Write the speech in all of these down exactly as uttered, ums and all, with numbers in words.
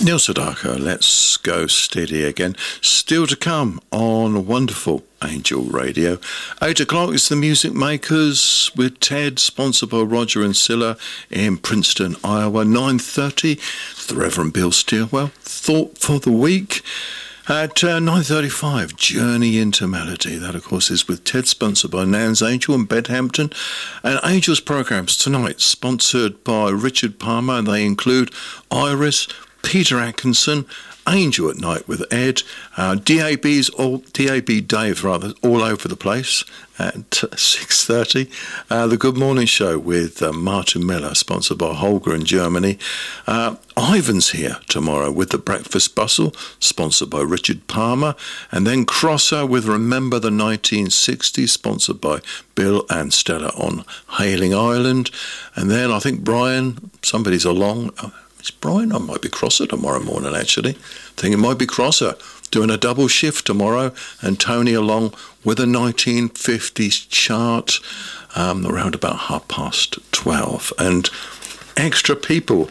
Neil Sedaka, let's go steady again. Still to come on wonderful Angel Radio. Eight o'clock is the Music Makers with Ted, sponsored by Roger and Silla in Princeton, Iowa. Nine thirty, the Reverend Bill Steelwell, Thought for the Week. At uh, nine thirty-five, Journey into Melody. That, of course, is with Ted, sponsored by Nan's Angel and Bedhampton. And Angel's programmes tonight, sponsored by Richard Palmer. They include Iris, Peter Atkinson, Angel at Night with Ed, uh, D A B's all D A B Dave rather all over the place at six thirty. Uh, the Good Morning Show with uh, Martin Miller, sponsored by Holger in Germany. Uh, Ivan's here tomorrow with the Breakfast Bustle, sponsored by Richard Palmer, and then Crosser with Remember the nineteen sixties, sponsored by Bill and Stella on Hailing Island, and then I think Brian, somebody's along. It's Brian, I might be Crosser tomorrow morning, actually. I think it might be Crosser, doing a double shift tomorrow, and Tony along with a nineteen fifties chart um, around about half past twelve. And extra people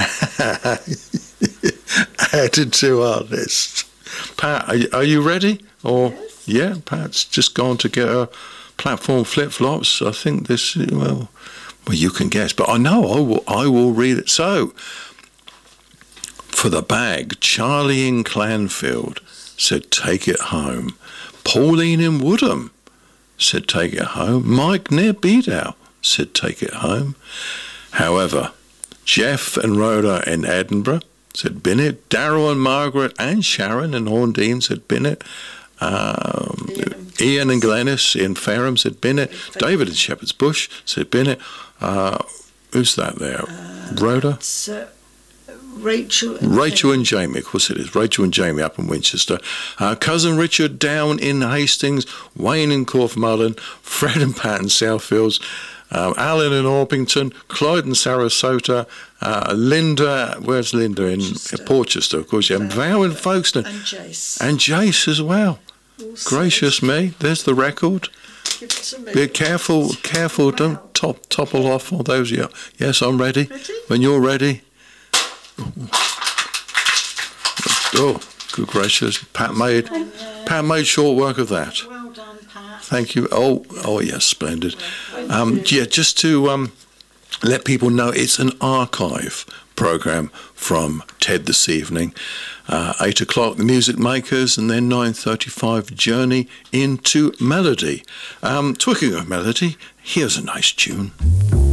added to our list. Pat, are you, are you ready? Or yes. Yeah, Pat's just gone to get her platform flip-flops. I think this, well, well, you can guess, but I know I will, I will read it. So, for the bag, Charlie in Clanfield said, take it home. Pauline in Woodham said, take it home. Mike near Bedow said, take it home. However, Jeff and Rhoda in Edinburgh said, bin it. Darryl and Margaret and Sharon in Horndean said, bin it. Um, Ian and Glennis in Fareham said, bin it. David in Shepherd's Bush said, bin it. Uh, who's that there? Uh, Rhoda? Rachel and Rachel Jamie. and Jamie, of course it is. Rachel and Jamie up in Winchester. Uh, Cousin Richard down in Hastings. Wayne in Corfmullen. Fred and Pat in Southfields. Um, Alan in Orpington. Clyde in Sarasota. Uh, Linda, where's Linda? In Porchester, Porchester of course. Yeah. And Val in Folkestone. And Jace. And Jace as well. Also. Gracious me. There's the record. Give it to me. Be careful, careful. Wow. Don't top, topple off all those. Yeah. Yes, I'm ready. Ready? When you're ready. Oh, good gracious. Pat made uh, Pat made short work of that. Well done, Pat. Thank you. Oh, oh yes, splendid. Um, yeah, just to um, let people know, it's an archive programme from Ted this evening. Uh, eight o'clock, the Music Makers, and then nine thirty-five, Journey into Melody. Um, talking of melody, here's a nice tune.